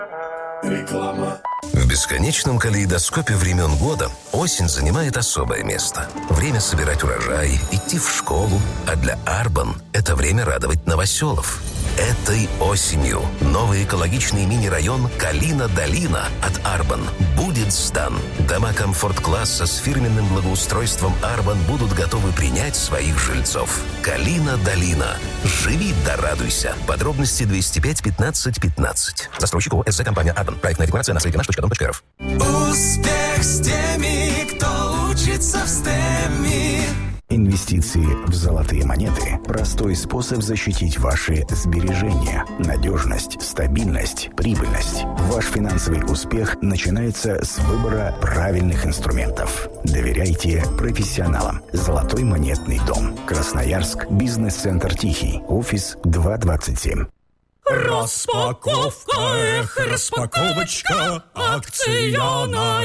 Реклама. В бесконечном калейдоскопе времен года осень занимает особое место. Время собирать урожай, идти в школу, а для Арбан это время радовать новоселов. Этой осенью новый экологичный мини-район Калина-Долина от Арбан будет сдан. Дома комфорт-класса с фирменным благоустройством Арбан будут готовы принять своих жильцов. Калина-Долина. Живи да радуйся. Подробности 205 15 15. Застройщик ООО СЗ компания Арбан. Проектная декларация на сайте наш.дом.рф. Успех с теми, кто учится в STEM. Инвестиции в золотые монеты – простой способ защитить ваши сбережения. Надежность, стабильность, прибыльность. Ваш финансовый успех начинается с выбора правильных инструментов. Доверяйте профессионалам. Золотой монетный дом. Красноярск. Бизнес-центр «Тихий». Офис 227. Распаковка, распаковочка, акция на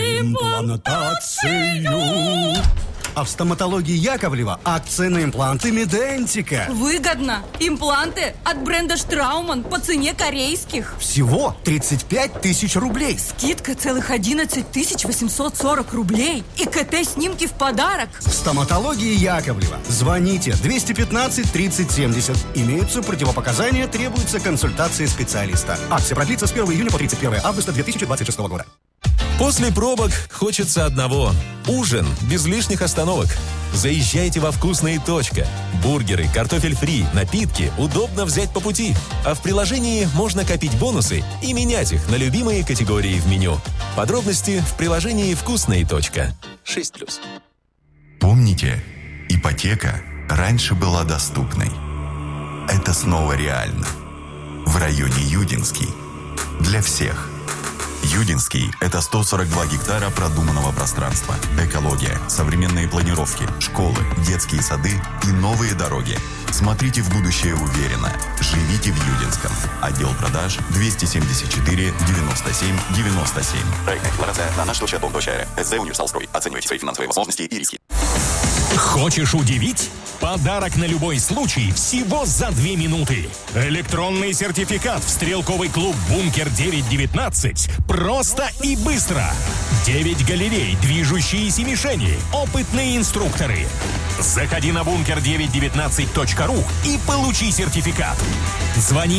имплантацию. А в стоматологии Яковлева акция на импланты Медентика. Выгодно! Импланты от бренда Штрауман по цене корейских. Всего 35 тысяч рублей. Скидка целых 11 840 рублей. И КТ-снимки в подарок. В стоматологии Яковлева. Звоните 215 30 70. Имеются противопоказания, требуется консультация специалиста. Акция продлится с 1 июня по 31 августа 2026 года. После пробок хочется одного – ужин без лишних остановок. Заезжайте во «Вкусная точка». Бургеры, картофель фри, напитки удобно взять по пути. А в приложении можно копить бонусы и менять их на любимые категории в меню. Подробности в приложении «Вкусная точка». 6+. Помните, ипотека раньше была доступной. Это снова реально. В районе Юдинский. Для всех. Юдинский – это 142 гектара продуманного пространства, экология, современные планировки, школы, детские сады и новые дороги. Смотрите в будущее уверенно. Живите в Юдинском. Отдел продаж 274 97 97. Проектная декларация на наш.дом.рф. СЗ «Универсалстрой». Оценивайте свои финансовые возможности и риски. Хочешь удивить? Подарок на любой случай всего за 2 минуты. Электронный сертификат в стрелковый клуб «Бункер-919». Просто и быстро. 9 галерей, движущиеся мишени, опытные инструкторы. Заходи на bunker919.ru и получи сертификат. Звони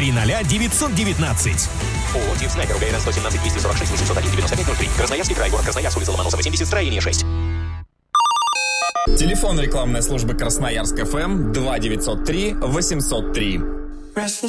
230-919. ООО «Тип Снайпер», УГРН 117 246 801 9503. Красноярский край, город Красноярск, улица Ломоносова, 70, строение 6. Телефон рекламной службы Красноярск ФМ 2903 803.